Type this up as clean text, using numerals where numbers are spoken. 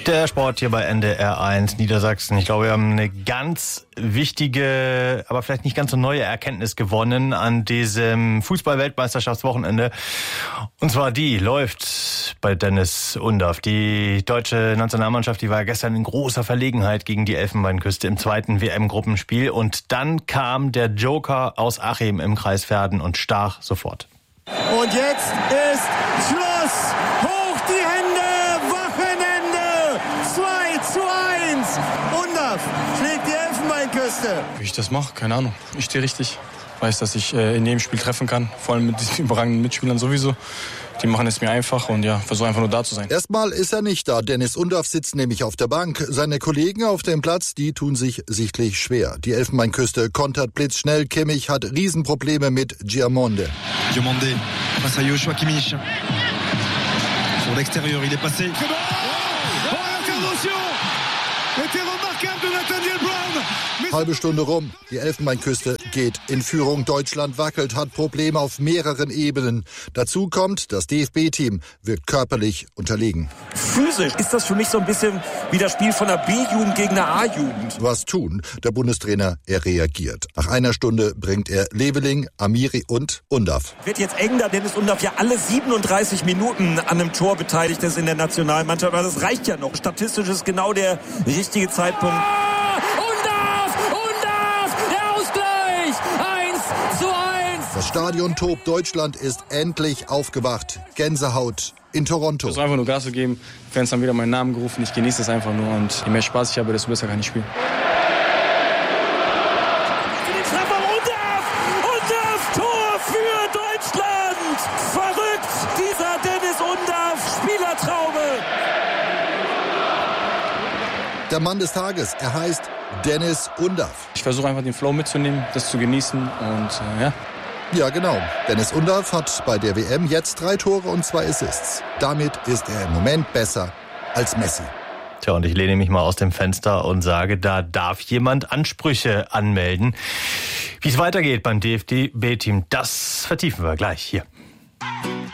Der Sport hier bei NDR 1 Niedersachsen. Ich glaube, wir haben eine ganz wichtige, aber vielleicht nicht ganz so neue Erkenntnis gewonnen an diesem Fußball-Weltmeisterschaftswochenende. Und zwar die läuft bei Dennis Undaff. Die deutsche Nationalmannschaft, die war gestern in großer Verlegenheit gegen die Elfenbeinküste im zweiten WM-Gruppenspiel. Und dann kam der Joker aus Achim im Kreis Verden und stach sofort. Und jetzt ist Schluss. Hoch die Hände. Wochenende. 2:1. Undaff schlägt die Elfenbeinküste. Wie ich das mache, keine Ahnung. Ich stehe richtig. Weiß, dass ich in jedem Spiel treffen kann. Vor allem mit diesen überragenden Mitspielern sowieso. Die machen es mir einfach und versuche einfach nur da zu sein. Erstmal ist er nicht da. Dennis Undaff sitzt nämlich auf der Bank. Seine Kollegen auf dem Platz, die tun sich sichtlich schwer. Die Elfenbeinküste kontert blitzschnell. Kimmich hat Riesenprobleme mit Giamonde. Diomandé face à Joshua Kimmich. Sur l'extérieur, il est passé. Oh, l'intervention était remarquable de Nathaniel Brown. Halbe Stunde rum. Die Elfenbeinküste geht in Führung. Deutschland wackelt, hat Probleme auf mehreren Ebenen. Dazu kommt, das DFB-Team wirkt körperlich unterlegen. Physisch ist das für mich so ein bisschen wie das Spiel von der B-Jugend gegen der A-Jugend. Was tun? Der Bundestrainer, er reagiert. Nach einer Stunde bringt er Leveling, Amiri und Undaff. Wird jetzt eng, da Dennis Undaff ja alle 37 Minuten an einem Tor beteiligt ist in der Nationalmannschaft. Aber das reicht ja noch. Statistisch ist genau der richtige Zeitpunkt. Das Stadion tobt, Deutschland ist endlich aufgewacht. Gänsehaut in Toronto. Ich versuche einfach nur Gas zu geben. Die Fans haben wieder meinen Namen gerufen. Ich genieße das einfach nur. Und je mehr Spaß ich habe, desto besser kann ich spielen. Undaff, Tor für Deutschland! Verrückt, dieser Dennis Undaff, Spielertraube! Der Mann des Tages, er heißt Dennis Undaff. Ich versuche einfach den Flow mitzunehmen, das zu genießen und Ja, genau. Dennis Undaff hat bei der WM jetzt 3 Tore und 2 Assists. Damit ist er im Moment besser als Messi. Tja, und ich lehne mich mal aus dem Fenster und sage, da darf jemand Ansprüche anmelden. Wie es weitergeht beim DFB-Team, das vertiefen wir gleich hier.